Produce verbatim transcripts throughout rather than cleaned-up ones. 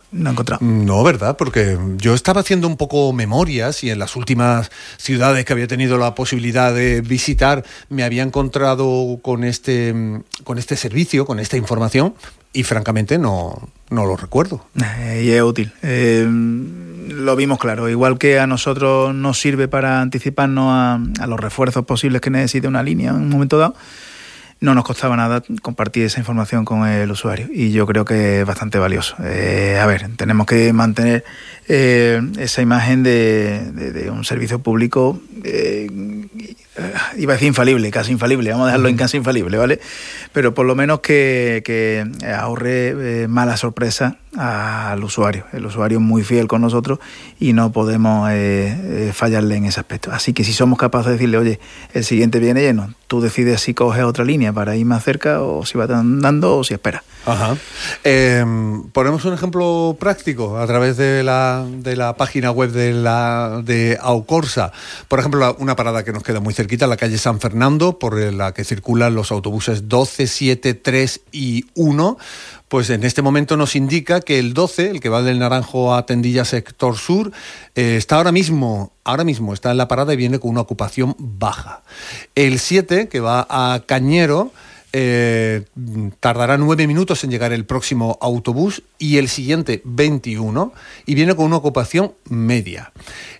no he encontrado. No, ¿verdad? Porque yo estaba haciendo un poco memorias y en las últimas ciudades que había tenido la posibilidad de visitar me había encontrado con este, con este servicio, con esta información y francamente no, no lo recuerdo. Eh, y es útil. Eh, lo vimos claro. Igual que a nosotros nos sirve para anticiparnos a, a los refuerzos posibles que necesite una línea en un momento dado, no nos costaba nada compartir esa información con el usuario y yo creo que es bastante valioso. Eh, a ver, tenemos que mantener eh, esa imagen de, de, de un servicio público, eh, iba a decir infalible, casi infalible, vamos a dejarlo en casi infalible, ¿vale? Pero por lo menos que, que ahorre eh, mala sorpresa al usuario. El usuario es muy fiel con nosotros y no podemos eh, eh, fallarle en ese aspecto. Así que si somos capaces de decirle, oye, el siguiente viene lleno, tú decides si coges otra línea para ir más cerca o si vas andando o si esperas. Ajá. Eh, ponemos un ejemplo práctico a través de la, de la página web de, la, de Aucorsa. Por ejemplo, la, una parada que nos queda muy cerquita, la calle San Fernando, por la que circulan los autobuses doce, siete, tres y uno. Pues en este momento nos indica que el doce, el que va del Naranjo a Tendilla sector sur, eh, está ahora mismo, ahora mismo está en la parada y viene con una ocupación baja. El siete, que va a Cañero, eh, tardará nueve minutos en llegar el próximo autobús y el siguiente veintiuno y viene con una ocupación media.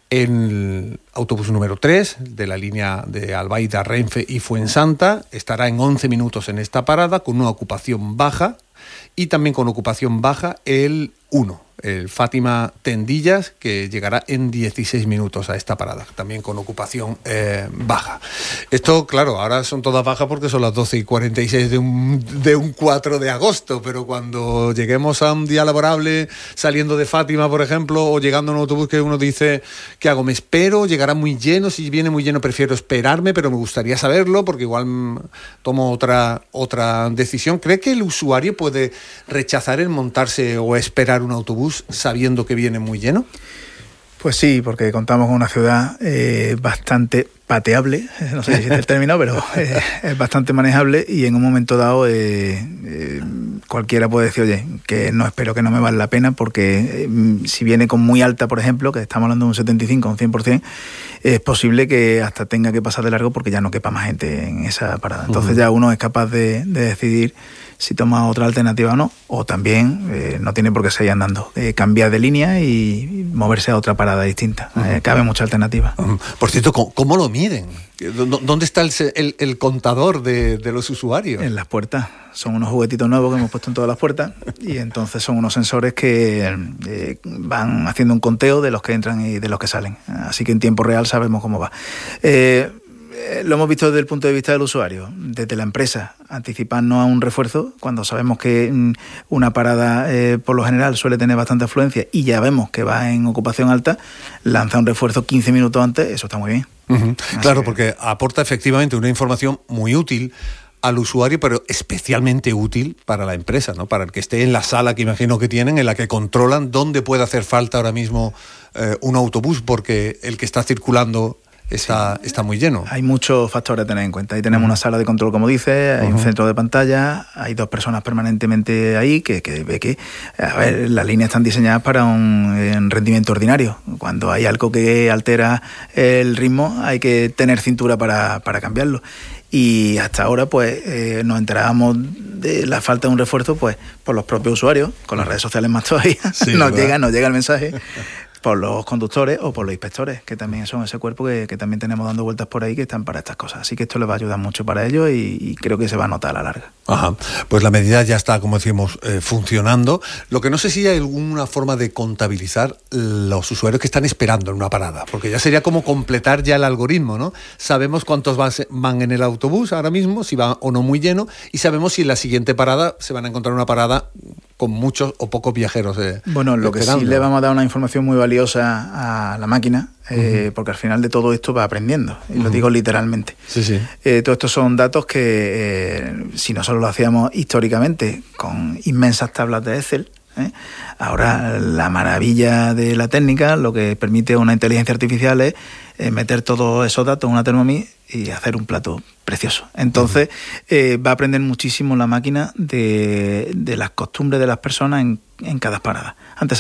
El autobús número tres de la línea de Albaida, Renfe y Fuensanta estará en once minutos en esta parada con una ocupación baja. Y también con ocupación baja el uno, el Fátima Tendillas, que llegará en dieciséis minutos a esta parada, también con ocupación eh, baja. Esto, claro, ahora son todas bajas porque son las doce y cuarenta y seis de un, de un cuatro de agosto, pero cuando lleguemos a un día laborable, saliendo de Fátima, por ejemplo, o llegando a un autobús que uno dice, ¿qué hago? ¿Me espero? ¿Llegará muy lleno? Si viene muy lleno prefiero esperarme, pero me gustaría saberlo porque igual tomo otra, otra decisión. ¿Cree que el usuario puede rechazar el montarse o esperar un autobús sabiendo que viene muy lleno? Pues sí, porque contamos con una ciudad eh, bastante pateable, no sé si es el término, pero eh, es bastante manejable y en un momento dado eh, eh, cualquiera puede decir, oye, que no espero, que no me vale la pena, porque eh, si viene con muy alta, por ejemplo, que estamos hablando de un setenta y cinco, un cien por ciento, es posible que hasta tenga que pasar de largo porque ya no quepa más gente en esa parada. Entonces uh-huh. ya uno es capaz de, de decidir si toma otra alternativa o no, o también eh, no tiene por qué seguir andando, eh, cambiar de línea y moverse a otra parada distinta. Uh-huh. Eh, cabe mucha alternativa. Uh-huh. Por cierto, ¿cómo, cómo lo miden? ¿Dónde está el, el, el contador de, de los usuarios? En las puertas. Son unos juguetitos nuevos que hemos puesto en todas las puertas y entonces son unos sensores que eh, van haciendo un conteo de los que entran y de los que salen. Así que en tiempo real sabemos cómo va. Eh, Lo hemos visto desde el punto de vista del usuario, desde la empresa, anticiparnos a un refuerzo, cuando sabemos que una parada eh, por lo general suele tener bastante afluencia y ya vemos que va en ocupación alta, lanza un refuerzo quince minutos antes, eso está muy bien. Uh-huh. Claro, que... porque aporta efectivamente una información muy útil al usuario, pero especialmente útil para la empresa, ¿no? Para el que esté en la sala que imagino que tienen, en la que controlan dónde puede hacer falta ahora mismo eh, un autobús, porque el que está circulando Está, sí. está muy lleno. Hay muchos factores a tener en cuenta. Ahí tenemos uh-huh. una sala de control, como dice, hay uh-huh. un centro de pantalla, hay dos personas permanentemente ahí que, que ve que, a ver, las líneas están diseñadas para un, un rendimiento ordinario. Cuando hay algo que altera el ritmo, hay que tener cintura para, para cambiarlo. Y hasta ahora, pues, eh, nos enterábamos de la falta de un refuerzo, pues, por los propios usuarios, con las redes sociales más todavía. Sí, nos llega, nos llega el mensaje. Por los conductores o por los inspectores, que también son ese cuerpo que, que también tenemos dando vueltas por ahí, que están para estas cosas. Así que esto les va a ayudar mucho para ellos y, y creo que se va a notar a la larga. Ajá. Pues la medida ya está, como decimos, eh, funcionando. Lo que no sé si hay alguna forma de contabilizar los usuarios que están esperando en una parada, porque ya sería como completar ya el algoritmo, ¿no? Sabemos cuántos van, van en el autobús ahora mismo, si va o no muy lleno, y sabemos si en la siguiente parada se van a encontrar una parada con muchos o pocos viajeros eh, Bueno, lo esperando. Que sí le vamos a dar una información muy valiosa a la máquina, eh, uh-huh. porque al final de todo esto va aprendiendo, y uh-huh. lo digo literalmente. Sí, sí. Eh, todo esto son datos que, eh, si nosotros lo hacíamos históricamente con inmensas tablas de Excel, ¿eh? ahora la maravilla de la técnica, lo que permite una inteligencia artificial es eh, meter todos esos datos en una Thermomix y hacer un plato precioso. Entonces uh-huh. eh, va a aprender muchísimo la máquina de, de las costumbres de las personas en, en cada parada. Antes